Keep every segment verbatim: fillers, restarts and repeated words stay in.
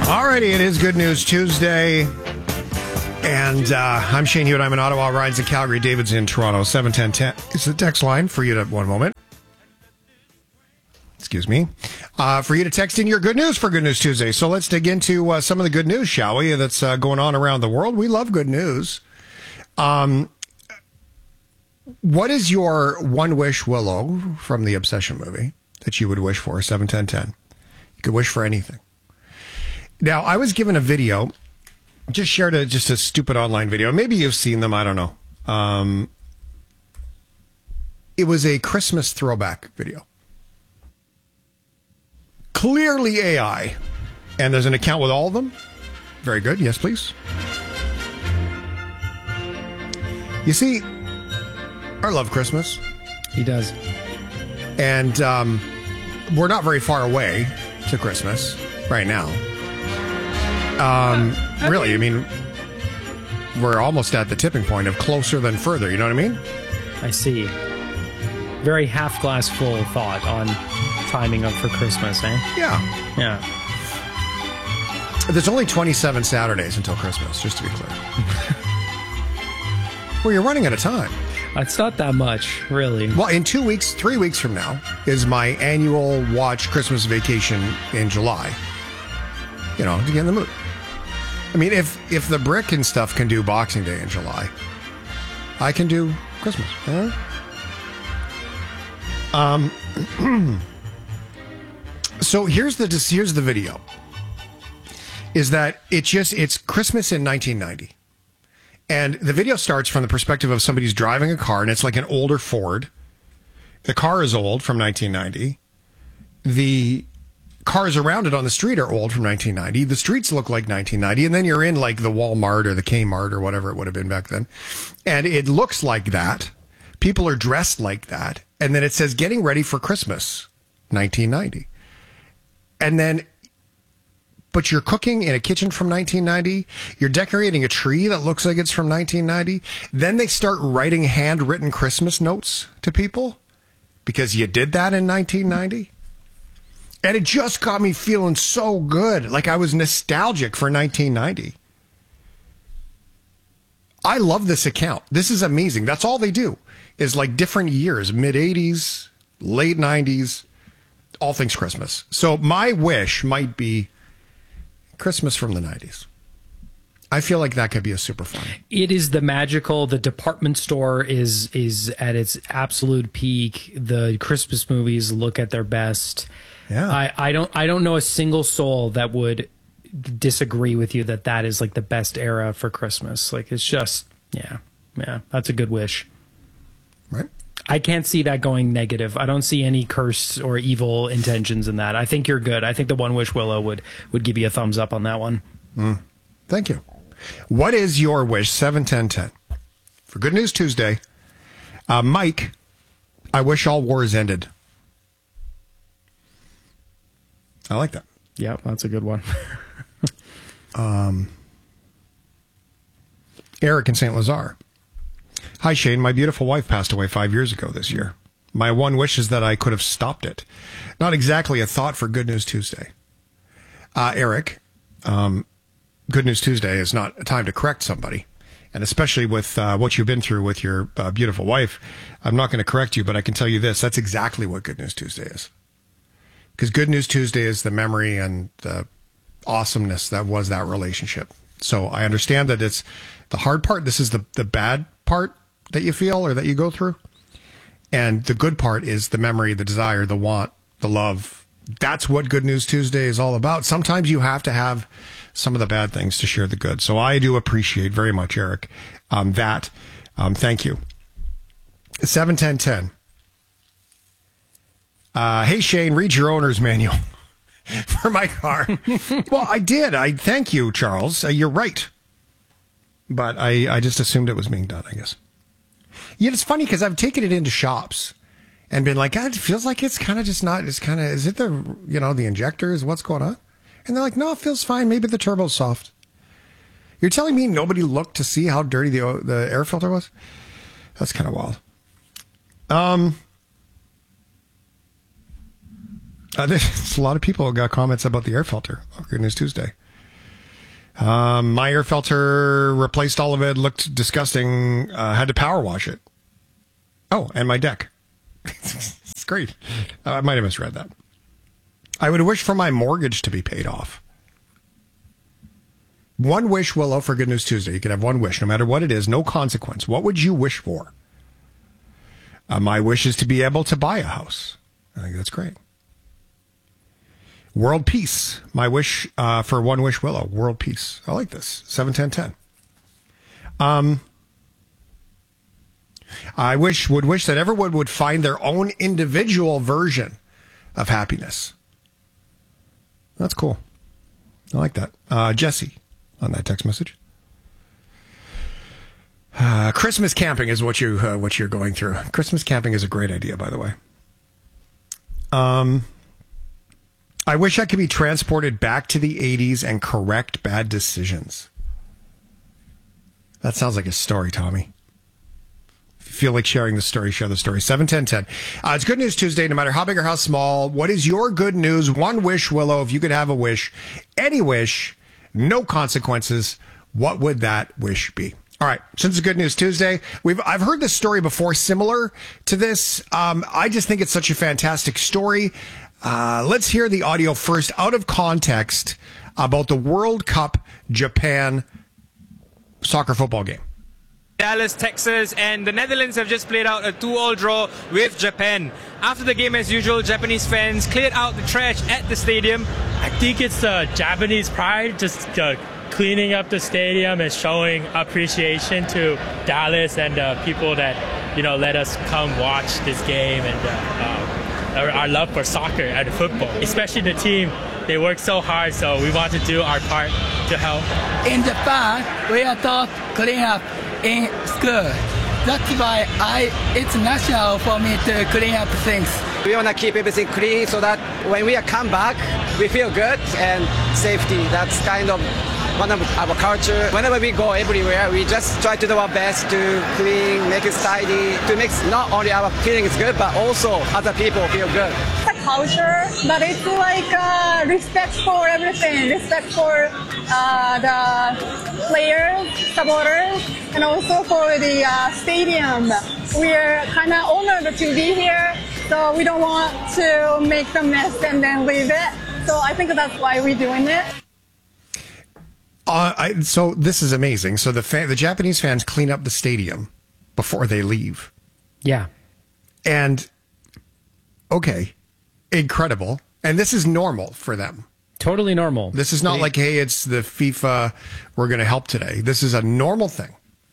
Alrighty, it is Good News Tuesday. And uh, I'm Shane Hewitt. I'm in Ottawa. Ryan's in Calgary. David's in Toronto. seven ten ten is the text line for you to, one moment. Excuse me. Uh, for you to text in your good news for Good News Tuesday. So let's dig into uh, some of the good news, shall we, that's uh, going on around the world. We love good news. Um, what is your one wish, Willow, from the Obsession movie that you would wish for? seven ten ten. You could wish for anything. Now, I was given a video, just shared a, just a stupid online video. Maybe you've seen them. I don't know. Um, it was a Christmas throwback video. Clearly A I. And there's an account with all of them. Very good. Yes, please. You see, I love Christmas. He does. And um, we're not very far away to Christmas right now. Um, really, I mean, we're almost at the tipping point of closer than further. You know what I mean? I see. Very half glass full thought on timing up for Christmas, eh? Yeah. Yeah. There's only twenty-seven Saturdays until Christmas, just to be clear. Well, you're running out of time. It's not that much, really. Well, in two weeks, three weeks from now, is my annual watch Christmas vacation in July. You know, to get in the mood. I mean, if if the brick and stuff can do Boxing Day in July, I can do Christmas. Huh? Um. So here's the here's the video. Is that it's just it's Christmas in nineteen ninety, and the video starts from the perspective of somebody who's driving a car, and it's like an older Ford. The car is old, from nineteen ninety. The cars around it on the street are old, from nineteen ninety. The streets look like nineteen ninety, and then you're in like the Walmart or the Kmart or whatever it would have been back then, and it looks like that. People are dressed like that, and then it says "Getting ready for Christmas, nineteen ninety," and then, but you're cooking in a kitchen from nineteen ninety. You're decorating a tree that looks like it's from nineteen ninety. Then they start writing handwritten Christmas notes to people because you did that in nineteen ninety. And it just got me feeling so good. Like I was nostalgic for nineteen ninety. I love this account. This is amazing. That's all they do is like different years, mid eighties, late nineties, all things Christmas. So my wish might be Christmas from the nineties. I feel like that could be a super fun. It is the magical. The department store is is at its absolute peak. The Christmas movies look at their best. Yeah. I, I don't I don't know a single soul that would disagree with you that that is like the best era for Christmas. Like it's just, yeah, yeah, that's a good wish. Right. I can't see that going negative. I don't see any curse or evil intentions in that. I think you're good. I think the One Wish Willow would, would give you a thumbs up on that one. Mm. Thank you. What is your wish? seven ten ten. For Good News Tuesday, uh, Mike, I wish all wars ended. I like that. Yeah, that's a good one. um, Eric in Saint Lazare. Hi, Shane. My beautiful wife passed away five years ago this year. My one wish is that I could have stopped it. Not exactly a thought for Good News Tuesday. Uh, Eric, um, Good News Tuesday is not a time to correct somebody. And especially with uh, what you've been through with your uh, beautiful wife, I'm not going to correct you, but I can tell you this. That's exactly what Good News Tuesday is. Because Good News Tuesday is the memory and the awesomeness that was that relationship. So I understand that it's the hard part. This is the, the bad part that you feel or that you go through. And the good part is the memory, the desire, the want, the love. That's what Good News Tuesday is all about. Sometimes you have to have some of the bad things to share the good. So I do appreciate very much, Eric, um, that. Um, thank you. seven ten ten. Uh, hey, Shane, read your owner's manual for my car. Well, I did. I thank you, Charles. Uh, you're right. But I, I just assumed it was being done, I guess. Yeah, it's funny because I've taken it into shops and been like, God, it feels like it's kind of just not, it's kind of, is it the, you know, the injectors? What's going on? And they're like, no, it feels fine. Maybe the turbo's soft. You're telling me nobody looked to see how dirty the the air filter was? That's kind of wild. Um, uh, there's a lot of people got comments about the air filter on Good News Tuesday. Um, my air filter replaced all of it, looked disgusting, uh, had to power wash it. Oh, and my deck. It's great. Uh, I might have misread that. I would wish for my mortgage to be paid off. One wish, Willow, for Good News Tuesday. You can have one wish, no matter what it is, no consequence. What would you wish for? Uh, my wish is to be able to buy a house. I think that's great. World peace. My wish uh, for one wish, Willow. World peace. I like this. seven ten ten. Um, I wish would wish that everyone would find their own individual version of happiness. That's cool. I like that. Uh, Jesse on that text message. Uh, Christmas camping is what you uh, what you're going through. Christmas camping is a great idea, by the way. Um, I wish I could be transported back to the eighties and correct bad decisions. That sounds like a story, Tommy. If you feel like sharing the story, share the story. seven ten ten. Uh, it's Good News Tuesday, no matter how big or how small. What is your good news? One wish, Willow, if you could have a wish, any wish, no consequences, what would that wish be? All right, since it's Good News Tuesday, we've I've heard this story before, similar to this. Um, I just think it's such a fantastic story. Uh, let's hear the audio first, out of context, about the World Cup Japan soccer football game. Dallas, Texas, and the Netherlands have just played out a two-all draw with Japan. After the game, as usual, Japanese fans cleared out the trash at the stadium. I think it's the uh, Japanese pride, just uh, cleaning up the stadium and showing appreciation to Dallas and uh, people that, you know, let us come watch this game, and uh, uh, our, our love for soccer and football, especially the team. They work so hard, so we want to do our part to help. In Japan, we are taught clean up in school. That's why I it's natural for me to clean up things. We want to keep everything clean so that when we come back, we feel good, and safety. That's kind of one of our culture. Whenever we go everywhere, we just try to do our best to clean, make it tidy, to make not only our feelings good, but also other people feel good. It's a culture, but it's like uh, respect for everything, respect for uh, the players, supporters, and also for the uh, stadium. We're kind of honored to be here, so we don't want to make the mess and then leave it. So I think that's why we're doing it. Uh, I, so this is amazing. So the fan, the Japanese fans clean up the stadium before they leave. Yeah. And, okay, incredible. And this is normal for them. Totally normal. This is not they, like, hey, it's the FIFA, we're going to help today. This is a normal thing.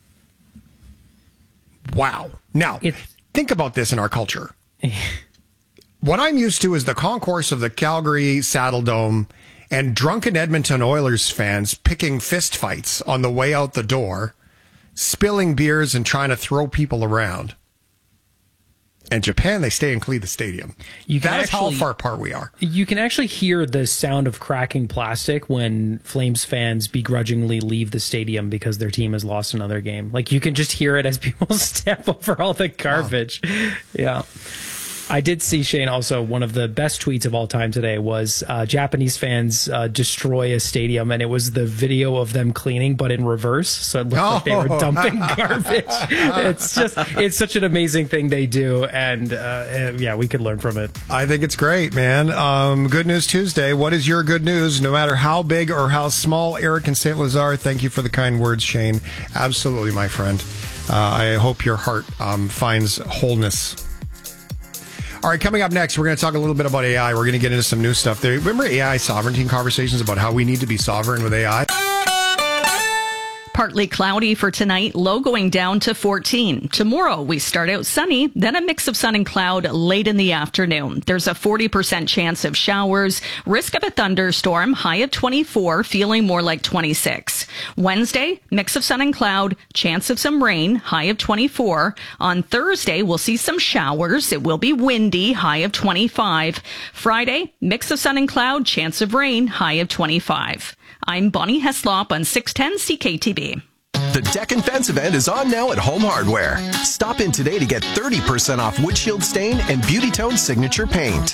Wow. Now, it, think about this in our culture. What I'm used to is the concourse of the Calgary Saddle Dome and drunken Edmonton Oilers fans picking fist fights on the way out the door, spilling beers and trying to throw people around. In Japan, they stay and clean the stadium. You can that actually, is how far apart we are. You can actually hear the sound of cracking plastic when Flames fans begrudgingly leave the stadium because their team has lost another game. Like, you can just hear it as people step over all the garbage. Wow. Yeah. I did see, Shane, also one of the best tweets of all time today was uh, Japanese fans uh, destroy a stadium, and it was the video of them cleaning, but in reverse. So it looked oh. like they were dumping garbage. It's just, it's such an amazing thing they do, and uh, yeah, we could learn from it. I think it's great, man. Um, Good News Tuesday. What is your good news? No matter how big or how small. Eric and Saint Lazare, thank you for the kind words, Shane. Absolutely, my friend. Uh, I hope your heart um, finds wholeness. All right, coming up next, we're going to talk a little bit about A I. We're going to get into some new stuff. There, remember A I sovereignty conversations about how we need to be sovereign with A I? Partly cloudy for tonight, low going down to fourteen. Tomorrow, we start out sunny, then a mix of sun and cloud late in the afternoon. There's a forty percent chance of showers, risk of a thunderstorm, high of twenty-four, feeling more like twenty-six. Wednesday, mix of sun and cloud, chance of some rain, high of twenty-four. On Thursday, we'll see some showers. It will be windy, high of twenty-five. Friday, mix of sun and cloud, chance of rain, high of twenty-five. I'm Bonnie Heslop on six ten C K T B. The Deck and Fence event is on now at Home Hardware. Stop in today to get thirty percent off windshield stain and Beauty Tone signature paint.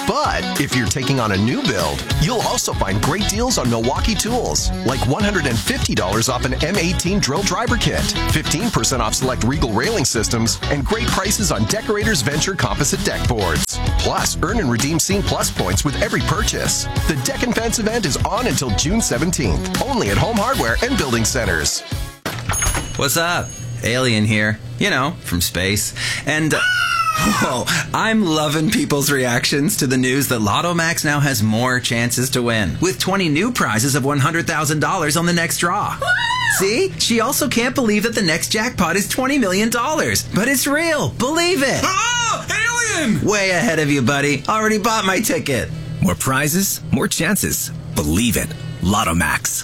But if you're taking on a new build, you'll also find great deals on Milwaukee tools, like one hundred fifty dollars off an M eighteen drill driver kit, fifteen percent off select Regal railing systems, and great prices on Decorators Venture composite deck boards. Plus, earn and redeem Scene Plus points with every purchase. The Deck and Fence event is on until June seventeenth, only at Home Hardware and Building Centers. What's up? Alien here. You know, from space. And, uh, whoa, I'm loving people's reactions to the news that Lotto Max now has more chances to win, with twenty new prizes of one hundred thousand dollars on the next draw. See? She also can't believe that the next jackpot is twenty million dollars. But it's real. Believe it. Oh, alien! Way ahead of you, buddy. Already bought my ticket. More prizes, more chances. Believe it. Lotto Max.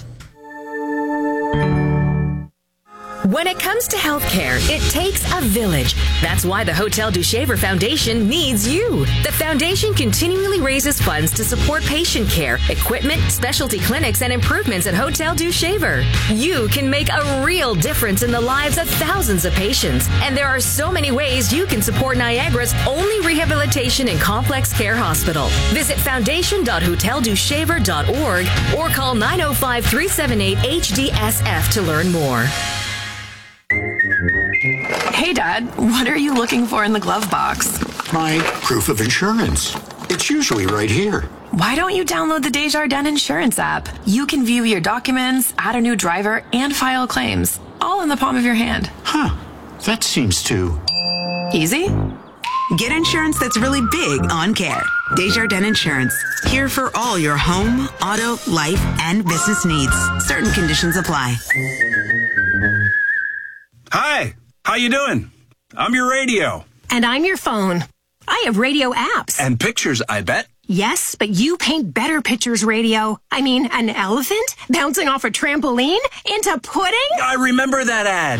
When it comes to healthcare, it takes a village. That's why the Hotel du Shaver Foundation needs you. The foundation continually raises funds to support patient care, equipment, specialty clinics, and improvements at Hotel du Shaver. You can make a real difference in the lives of thousands of patients. And there are so many ways you can support Niagara's only rehabilitation and complex care hospital. Visit foundation dot hotel du shaver dot org or call nine oh five, three seven eight, H D S F to learn more. Hey, Dad, what are you looking for in the glove box? My proof of insurance. It's usually right here. Why don't you download the Desjardins Insurance app? You can view your documents, add a new driver, and file claims, all in the palm of your hand. Huh, that seems too easy. Get insurance that's really big on care. Desjardins Insurance. Here for all your home, auto, life, and business needs. Certain conditions apply. Hi, how you doing? I'm your radio. And I'm your phone. I have radio apps. And pictures, I bet. Yes, but you paint better pictures, radio. I mean, an elephant bouncing off a trampoline into pudding? I remember that ad.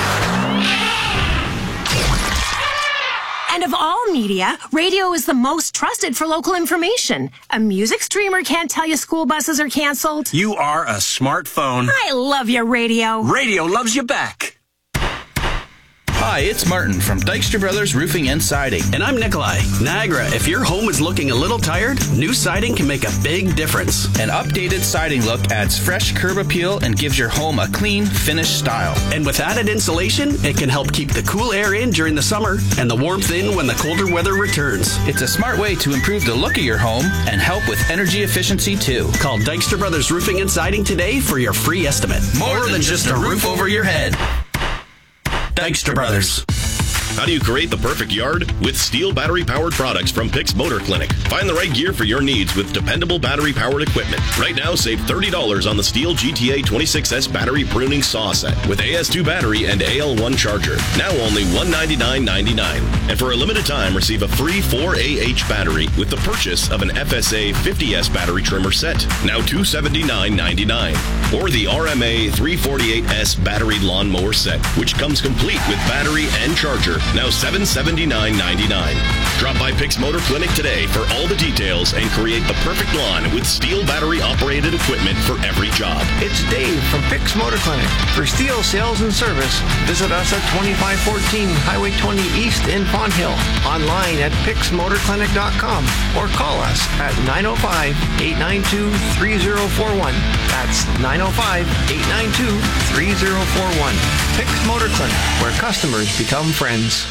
And of all media, radio is the most trusted for local information. A music streamer can't tell you school buses are canceled. You are a smartphone. I love you, radio. Radio loves you back. Hi, it's Martin from Dykstra Brothers Roofing and Siding. And I'm Nikolai. Niagara, if your home is looking a little tired, new siding can make a big difference. An updated siding look adds fresh curb appeal and gives your home a clean, finished style. And with added insulation, it can help keep the cool air in during the summer and the warmth in when the colder weather returns. It's a smart way to improve the look of your home and help with energy efficiency too. Call Dykstra Brothers Roofing and Siding today for your free estimate. More, More than, than just a roof over your head. Dykstra Brothers. How do you create the perfect yard? With Steel battery-powered products from Pix Motor Clinic. Find the right gear for your needs with dependable battery-powered equipment. Right now, save thirty dollars on the Steel G T A twenty-six S battery pruning saw set with A S two battery and A L one charger. Now only one hundred ninety-nine ninety-nine. And for a limited time, receive a free four A H battery with the purchase of an F S A fifty S battery trimmer set. Now two hundred seventy-nine ninety-nine. Or the R M A three forty-eight S battery lawnmower set, which comes complete with battery and charger. Now seven hundred seventy-nine ninety-nine. Drop by Pix Motor Clinic today for all the details and create the perfect lawn with Steel battery-operated equipment for every job. It's Dave from Pix Motor Clinic. For Steel sales and service, visit us at twenty-five fourteen Highway twenty East in Fonthill. Online at pix motor clinic dot com or call us at nine oh five, eight nine two, three oh four one. That's nine oh five, eight nine two, three oh four one. Pix Motor Clinic, where customers become friends.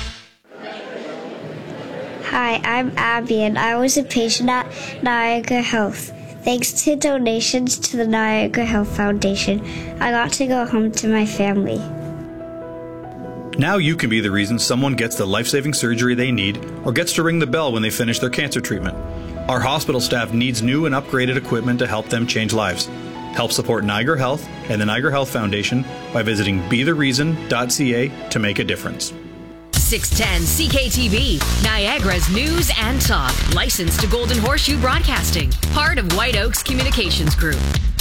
Hi, I'm Abby, and I was a patient at Niagara Health. Thanks to donations to the Niagara Health Foundation, I got to go home to my family. Now you can be the reason someone gets the life-saving surgery they need or gets to ring the bell when they finish their cancer treatment. Our hospital staff needs new and upgraded equipment to help them change lives. Help support Niagara Health and the Niagara Health Foundation by visiting be the reason dot c a to make a difference. six ten C K T V, Niagara's news and talk. Licensed to Golden Horseshoe Broadcasting. Part of White Oaks Communications Group.